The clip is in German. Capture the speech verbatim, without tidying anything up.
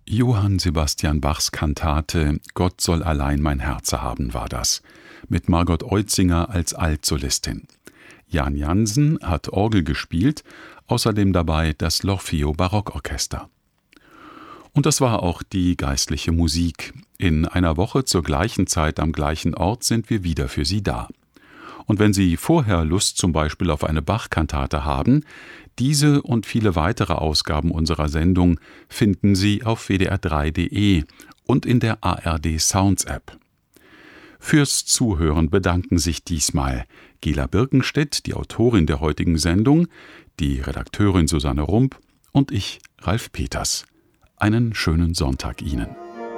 Johann Sebastian Bachs Kantate »Gott soll allein mein Herze haben« war das, mit Margot Eutzinger als Altsolistin. Jan Jansen hat Orgel gespielt, außerdem dabei das L'Orfeo Barockorchester. Und das war auch die geistliche Musik. In einer Woche zur gleichen Zeit am gleichen Ort sind wir wieder für Sie da. Und wenn Sie vorher Lust zum Beispiel auf eine Bach-Kantate haben, diese und viele weitere Ausgaben unserer Sendung finden Sie auf w d r drei punkt d e und in der A R D Sounds App. Fürs Zuhören bedanken sich diesmal Gela Birkenstedt, die Autorin der heutigen Sendung, die Redakteurin Susanne Rump und ich, Ralf Peters. Einen schönen Sonntag Ihnen.